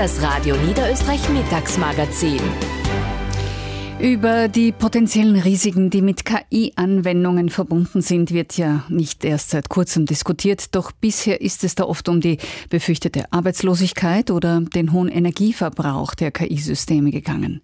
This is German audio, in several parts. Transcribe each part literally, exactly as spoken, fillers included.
Das Radio Niederösterreich Mittagsmagazin. Über die potenziellen Risiken, die mit K I-Anwendungen verbunden sind, wird ja nicht erst seit kurzem diskutiert. Doch bisher ist es da oft um die befürchtete Arbeitslosigkeit oder den hohen Energieverbrauch der K I-Systeme gegangen.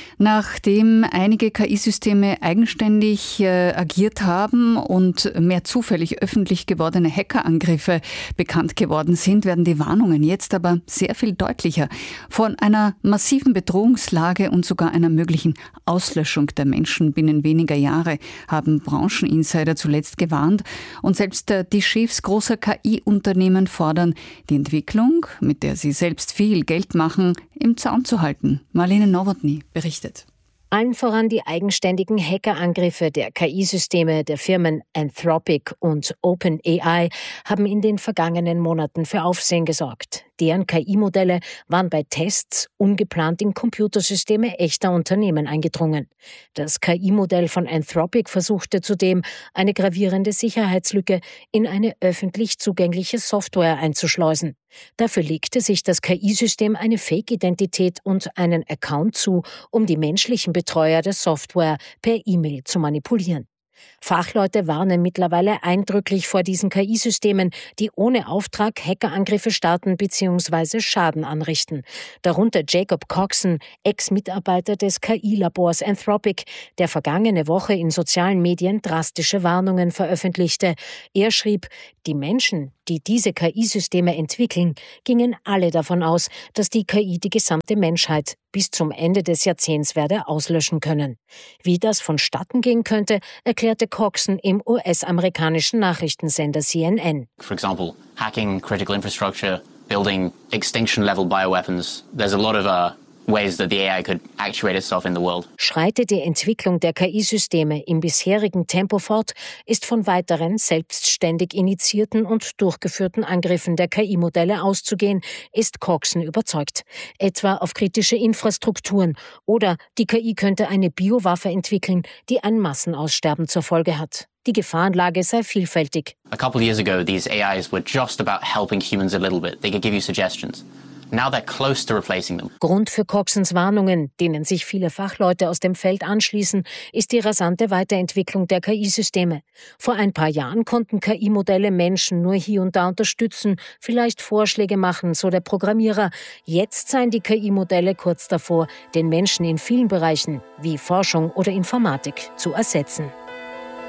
Nachdem einige K I-Systeme eigenständig äh, agiert haben und mehr zufällig öffentlich gewordene Hackerangriffe bekannt geworden sind, werden die Warnungen jetzt aber sehr viel deutlicher. Vor einer massiven Bedrohungslage und sogar einer möglichen Auslöschung der Menschen binnen weniger Jahre haben Brancheninsider zuletzt gewarnt. Und selbst äh, die Chefs großer K I-Unternehmen fordern, die Entwicklung, mit der sie selbst viel Geld machen, im Zaun zu halten. Marlene Nowotny berichtet. Allen voran die eigenständigen Hackerangriffe der K I-Systeme der Firmen Anthropic und OpenAI haben in den vergangenen Monaten für Aufsehen gesorgt. Deren K I-Modelle waren bei Tests ungeplant in Computersysteme echter Unternehmen eingedrungen. Das K I-Modell von Anthropic versuchte zudem, eine gravierende Sicherheitslücke in eine öffentlich zugängliche Software einzuschleusen. Dafür legte sich das K I-System eine Fake-Identität und einen Account zu, um die menschlichen Betreuer der Software per E-Mail zu manipulieren. Fachleute warnen mittlerweile eindrücklich vor diesen K I-Systemen, die ohne Auftrag Hackerangriffe starten bzw. Schaden anrichten. Darunter Jacob Coxon, Ex-Mitarbeiter des K I-Labors Anthropic, der vergangene Woche in sozialen Medien drastische Warnungen veröffentlichte. Er schrieb, die Menschen, die diese K I-Systeme entwickeln, gingen alle davon aus, dass die K I die gesamte Menschheit bis zum Ende des Jahrzehnts werde auslöschen können. Wie das vonstatten gehen könnte, erklärte Coxon im U S-amerikanischen Nachrichtensender C N N. For example, hacking critical infrastructure, building extinction-level bioweapons. There's a lot of uh, ways that the A I could actuate itself in the world. Schreitet die Entwicklung der K I-Systeme im bisherigen Tempo fort, ist von weiteren selbstständig initiierten und durchgeführten Angriffen der K I-Modelle auszugehen, ist Coxon überzeugt. Etwa auf kritische Infrastrukturen oder die K I könnte eine Biowaffe entwickeln, die ein Massenaussterben zur Folge hat. Die Gefahrenlage sei vielfältig. A couple of years ago, these A Is were just about helping humans a little bit. They could give you suggestions. Now they're close to replacing them. Grund für Coxons Warnungen, denen sich viele Fachleute aus dem Feld anschließen, ist die rasante Weiterentwicklung der K I-Systeme. Vor ein paar Jahren konnten K I-Modelle Menschen nur hier und da unterstützen, vielleicht Vorschläge machen, so der Programmierer. Jetzt seien die K I-Modelle kurz davor, den Menschen in vielen Bereichen wie Forschung oder Informatik zu ersetzen.